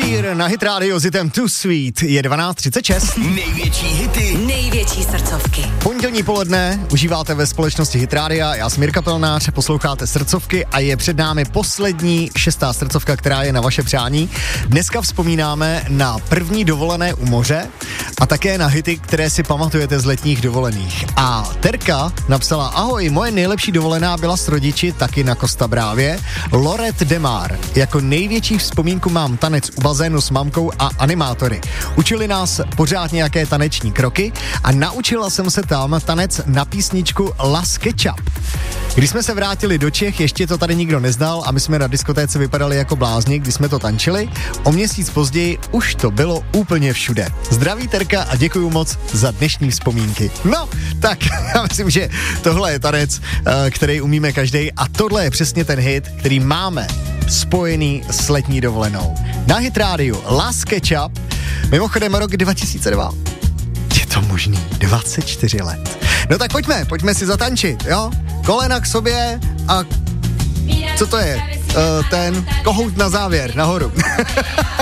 Sheer na Hit Radio s hitem Too Sweet. Je 12:36. Největší hity, největší srdcovky. Pondělní poledne užíváte ve společnosti Hit Radia, já jsem Jirka Pelnář, posloucháte srdcovky a je před námi poslední 6. srdcovka, která je na vaše přání. Dneska vzpomínáme na první dovolené u moře a také na hity, které si pamatujete z letních dovolených. A Terka napsala: ahoj, moje nejlepší dovolená byla s rodiči taky na Costa Brávě. Lorette de Mar. Jako největší vzpomínku mám tanec u bazénu s mamkou a animátory. Učili nás pořád nějaké taneční kroky a naučila jsem se tam tanec na písničku Las Ketchup. Když jsme se vrátili do Čech, ještě to tady nikdo neznal a my jsme na diskotéce vypadali jako blázni, když jsme to tančili. O měsíc později už to bylo úplně všude. Zdraví Terka a děkuju moc za dnešní vzpomínky. No, tak já myslím, že tohle je tanec, který umíme každej a tohle je přesně ten hit, který máme spojený s letní dovolenou. Na Hit Radio Las Ketchup, mimochodem rok 2002. Je to možný, 24 let. No tak pojďme si zatančit, jo? Kolena k sobě a co to je? Ten kohout na závěr, nahoru.